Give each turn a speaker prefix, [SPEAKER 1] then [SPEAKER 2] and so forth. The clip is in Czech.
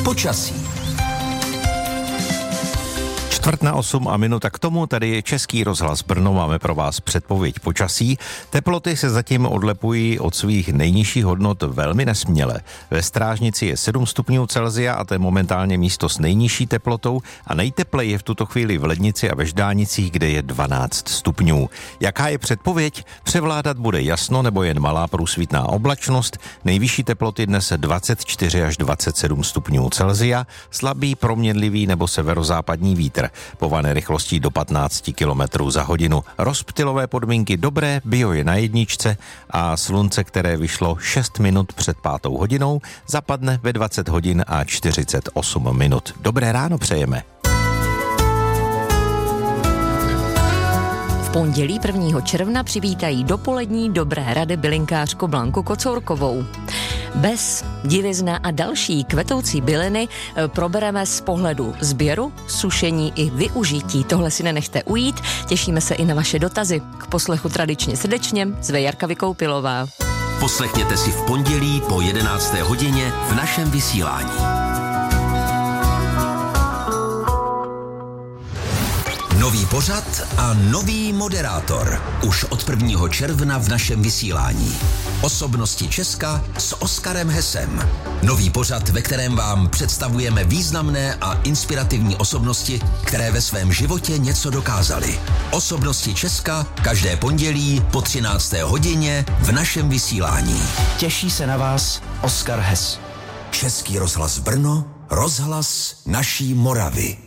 [SPEAKER 1] Počasí.
[SPEAKER 2] 7:45 a minuta k tomu, tady je Český rozhlas Brno, máme pro vás předpověď počasí. Teploty se zatím odlepují od svých nejnižších hodnot velmi nesměle. Ve Strážnici je 7 stupňů Celsia a to je momentálně místo s nejnižší teplotou a nejtepleji je v tuto chvíli v Lednici a ve Ždánicích, kde je 12 stupňů. Jaká je předpověď? Převládat bude jasno nebo jen malá průsvitná oblačnost. Nejvyšší teploty dnes 24 až 27 stupňů Celsia, slabý proměnlivý nebo severozápadní vítr. Pované rychlostí do 15 km za hodinu. Rozptylové podmínky dobré, bio je na jedničce a slunce, které vyšlo 6 minut před 5. hodinou, zapadne ve 20 hodin a 48 minut. Dobré ráno přejeme.
[SPEAKER 3] V pondělí 1. června přivítají dopolední dobré rady bylinkářku Blanku Kocourkovou. Bez divizna a další kvetoucí byliny probereme z pohledu sběru, sušení i využití. Tohle si nenechte ujít, těšíme se i na vaše dotazy. K poslechu tradičně srdečně zve Jarka Vykoupilová.
[SPEAKER 1] Poslechněte si v pondělí po 11. hodině v našem vysílání. Nový pořad a nový moderátor. Už od 1. června v našem vysílání. Osobnosti Česka s Oskarem Hessem. Nový pořad, ve kterém vám představujeme významné a inspirativní osobnosti, které ve svém životě něco dokázaly. Osobnosti Česka každé pondělí po 13. hodině v našem vysílání.
[SPEAKER 4] Těší se na vás Oskar Hess.
[SPEAKER 1] Český rozhlas Brno, rozhlas naší Moravy.